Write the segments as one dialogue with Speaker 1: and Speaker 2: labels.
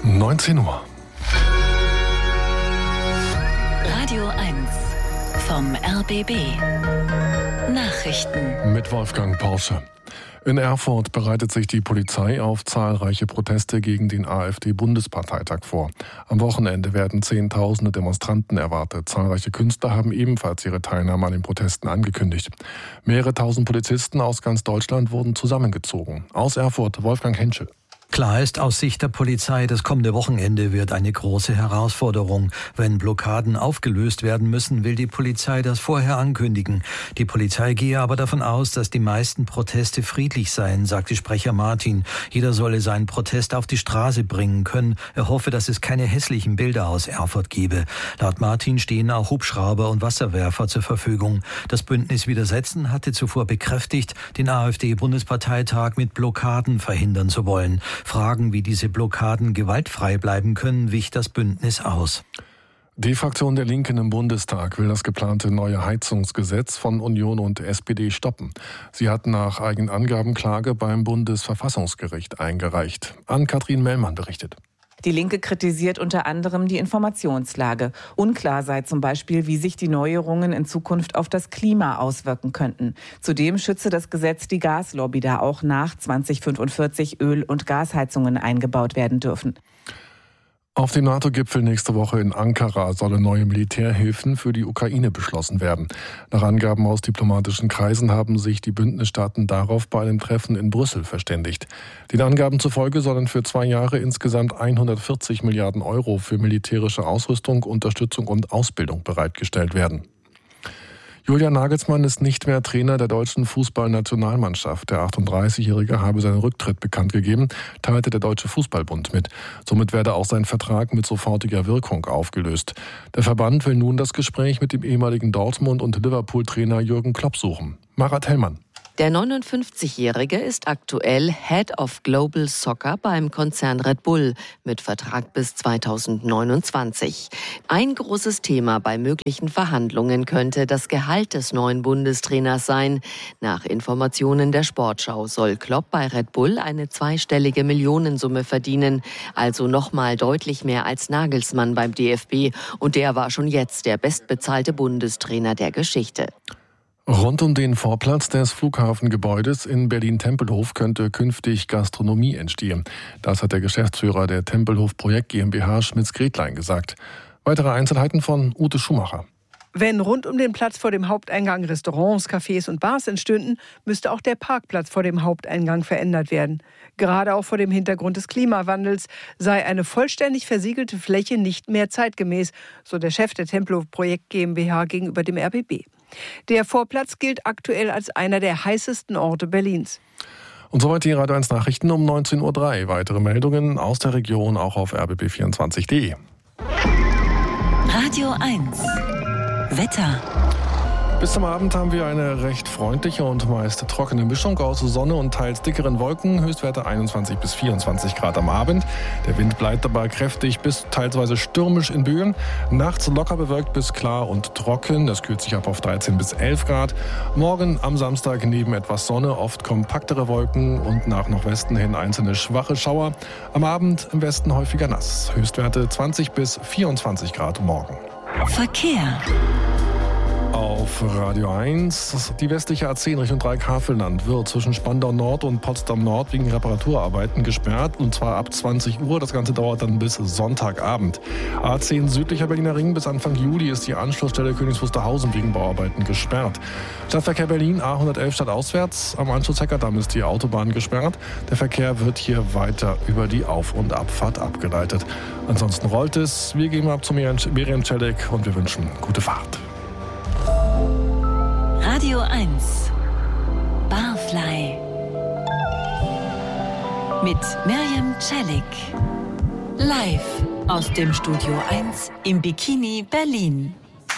Speaker 1: 19 Uhr.
Speaker 2: Radio 1 vom RBB. Nachrichten.
Speaker 1: Mit Wolfgang Porsche. In Erfurt bereitet sich die Polizei auf zahlreiche Proteste gegen den AfD-Bundesparteitag vor. Am Wochenende werden Zehntausende Demonstranten erwartet. Zahlreiche Künstler haben ebenfalls ihre Teilnahme an den Protesten angekündigt. Mehrere tausend Polizisten aus ganz Deutschland wurden zusammengezogen. Aus Erfurt, Wolfgang Henschel.
Speaker 3: Klar ist aus Sicht der Polizei, das kommende Wochenende wird eine große Herausforderung. Wenn Blockaden aufgelöst werden müssen, will die Polizei das vorher ankündigen. Die Polizei gehe aber davon aus, dass die meisten Proteste friedlich seien, sagte Sprecher Martin. Jeder solle seinen Protest auf die Straße bringen können. Er hoffe, dass es keine hässlichen Bilder aus Erfurt gebe. Laut Martin stehen auch Hubschrauber und Wasserwerfer zur Verfügung. Das Bündnis Widersetzen hatte zuvor bekräftigt, den AfD-Bundesparteitag mit Blockaden verhindern zu wollen. Fragen, wie diese Blockaden gewaltfrei bleiben können, wich das Bündnis aus.
Speaker 1: Die Fraktion der Linken im Bundestag will das geplante neue Heizungsgesetz von Union und SPD stoppen. Sie hat nach eigenen Angaben Klage beim Bundesverfassungsgericht eingereicht. Ann-Kathrin Mellmann berichtet.
Speaker 4: Die Linke kritisiert unter anderem die Informationslage. Unklar sei zum Beispiel, wie sich die Neuerungen in Zukunft auf das Klima auswirken könnten. Zudem schütze das Gesetz die Gaslobby, da auch nach 2045 Öl- und Gasheizungen eingebaut werden dürfen.
Speaker 1: Auf dem NATO-Gipfel nächste Woche in Ankara sollen neue Militärhilfen für die Ukraine beschlossen werden. Nach Angaben aus diplomatischen Kreisen haben sich die Bündnisstaaten darauf bei einem Treffen in Brüssel verständigt. Den Angaben zufolge sollen für 2 Jahre insgesamt 140 Milliarden Euro für militärische Ausrüstung, Unterstützung und Ausbildung bereitgestellt werden. Julian Nagelsmann ist nicht mehr Trainer der deutschen Fußballnationalmannschaft. Der 38-Jährige habe seinen Rücktritt bekannt gegeben, teilte der Deutsche Fußballbund mit. Somit werde auch sein Vertrag mit sofortiger Wirkung aufgelöst. Der Verband will nun das Gespräch mit dem ehemaligen Dortmund- und Liverpool-Trainer Jürgen Klopp suchen. Marat Hellmann.
Speaker 5: Der 59-Jährige ist aktuell Head of Global Soccer beim Konzern Red Bull mit Vertrag bis 2029. Ein großes Thema bei möglichen Verhandlungen könnte das Gehalt des neuen Bundestrainers sein. Nach Informationen der Sportschau soll Klopp bei Red Bull eine 2-stellige Millionensumme verdienen, also nochmal deutlich mehr als Nagelsmann beim DFB. Und der war schon jetzt der bestbezahlte Bundestrainer der Geschichte.
Speaker 1: Rund um den Vorplatz des Flughafengebäudes in Berlin-Tempelhof könnte künftig Gastronomie entstehen. Das hat der Geschäftsführer der Tempelhof Projekt GmbH Schmitz-Gretlein gesagt. Weitere Einzelheiten von Ute Schumacher.
Speaker 6: Wenn rund um den Platz vor dem Haupteingang Restaurants, Cafés und Bars entstünden, müsste auch der Parkplatz vor dem Haupteingang verändert werden. Gerade auch vor dem Hintergrund des Klimawandels sei eine vollständig versiegelte Fläche nicht mehr zeitgemäß, so der Chef der Tempelhof Projekt GmbH gegenüber dem RBB. Der Vorplatz gilt aktuell als einer der heißesten Orte Berlins.
Speaker 1: Und soweit die Radio 1 Nachrichten um 19.03 Uhr. Weitere Meldungen aus der Region auch auf rbb24.de.
Speaker 2: Radio 1 Wetter.
Speaker 1: Bis zum Abend haben wir eine recht freundliche und meist trockene Mischung aus Sonne und teils dickeren Wolken. Höchstwerte 21 bis 24 Grad am Abend. Der Wind bleibt dabei kräftig bis teilweise stürmisch in Böen. Nachts locker bewölkt bis klar und trocken. Das kühlt sich ab auf 13 bis 11 Grad. Morgen am Samstag neben etwas Sonne oft kompaktere Wolken und nach Nordwesten hin einzelne schwache Schauer. Am Abend im Westen häufiger nass. Höchstwerte 20 bis 24 Grad morgen.
Speaker 2: Verkehr.
Speaker 1: Auf Radio 1. Die westliche A10 Richtung Dreieck-Havelland wird zwischen Spandau Nord und Potsdam Nord wegen Reparaturarbeiten gesperrt. Und zwar ab 20 Uhr. Das Ganze dauert dann bis Sonntagabend. A10 südlicher Berliner Ring bis Anfang Juli ist die Anschlussstelle Königs Wusterhausen wegen Bauarbeiten gesperrt. Stadtverkehr Berlin A111 stadtauswärts. Am Anschluss Heckerdamm ist die Autobahn gesperrt. Der Verkehr wird hier weiter über die Auf- und Abfahrt abgeleitet. Ansonsten rollt es. Wir gehen ab zu Miriam Celik und wir wünschen gute Fahrt.
Speaker 2: Radio 1 Barfly mit Miriam Celik. Live aus dem Studio 1 im Bikini Berlin.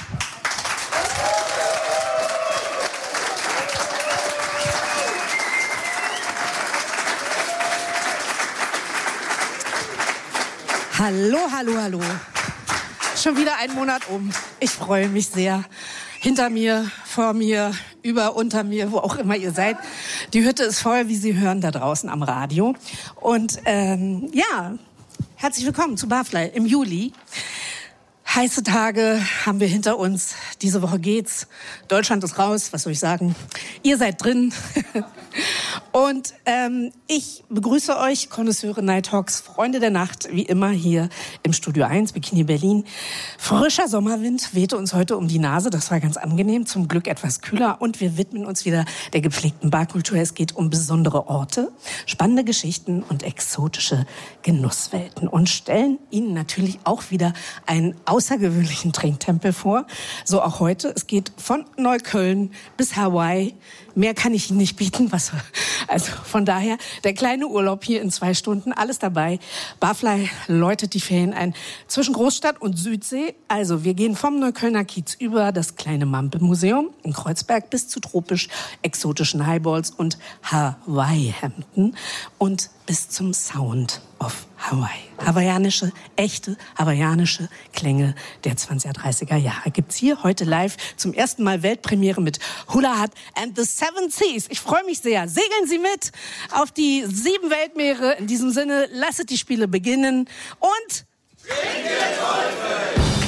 Speaker 7: Hallo, hallo, hallo. Schon wieder ein Monat um. Ich freue mich sehr. Hinter mir, vor mir, über, unter mir, wo auch immer ihr seid. Die Hütte ist voll, wie Sie hören, da draußen am Radio. Und ja, Herzlich willkommen zu Barfly im Juli. Heiße Tage haben wir hinter uns. Diese Woche geht's. Deutschland ist raus, was soll ich sagen? Ihr seid drin. Und ich begrüße euch, Connoisseure Nighthawks, Freunde der Nacht, wie immer hier im Studio 1, Bikini Berlin. Frischer Sommerwind wehte uns heute um die Nase, das war ganz angenehm, zum Glück etwas kühler. Und wir widmen uns wieder der gepflegten Barkultur. Es geht um besondere Orte, spannende Geschichten und exotische Genusswelten. Und stellen Ihnen natürlich auch wieder einen außergewöhnlichen Trinktempel vor. So auch heute. Es geht von Neukölln bis Hawaii. Mehr kann ich Ihnen nicht bieten. Also von daher, der kleine Urlaub hier in 2 Stunden, alles dabei. Barfly läutet die Ferien ein zwischen Großstadt und Südsee. Also wir gehen vom Neuköllner Kiez über das kleine Mampelmuseum in Kreuzberg bis zu tropisch exotischen Highballs und Hawaii-Hemden und bis zum Sound of Hawaii. Hawaiianische, echte hawaiianische Klänge der 20er, 30er Jahre. Gibt's hier heute live zum ersten Mal Weltpremiere mit Hula Hut and the Seven Seas. Ich freue mich sehr. Segeln Sie mit auf die 7 Weltmeere. In diesem Sinne, lasset die Spiele beginnen und... Trinket Teufel!